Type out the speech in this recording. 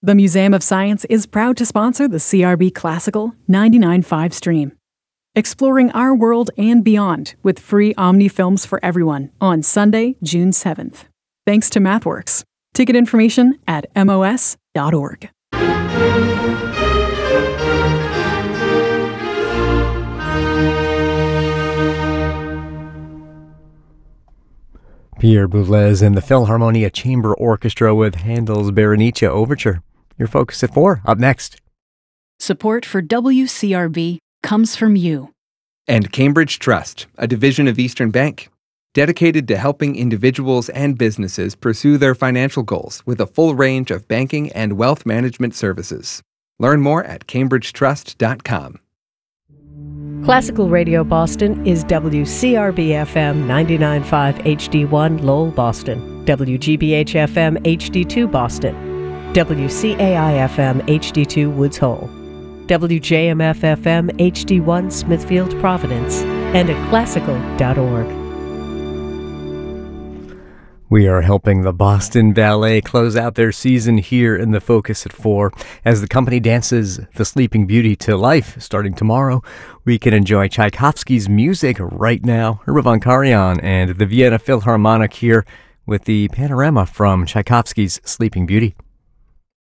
The Museum of Science is proud to sponsor the CRB Classical 99.5 stream. Exploring our world and beyond with free Omni films for everyone on Sunday, June 7th. Thanks to MathWorks. Ticket information at mos.org. Pierre Boulez and the Philharmonia Chamber Orchestra with Handel's Berenice Overture. Your Focus at 4, up next. Support for WCRB comes from you. And Cambridge Trust, a division of Eastern Bank, dedicated to helping individuals and businesses pursue their financial goals with a full range of banking and wealth management services. Learn more at cambridgetrust.com. Classical Radio Boston is WCRB-FM 99.5 HD1 Lowell, Boston, WGBH-FM HD2 Boston, WCAI-FM HD2 Woods Hole, WJMF-FM HD1 Smithfield, Providence, and at classical.org. We are helping the Boston Ballet close out their season here in the Focus at 4. As the company dances The Sleeping Beauty to life starting tomorrow, we can enjoy Tchaikovsky's music right now. Ervan Karajan and the Vienna Philharmonic here with the panorama from Tchaikovsky's Sleeping Beauty.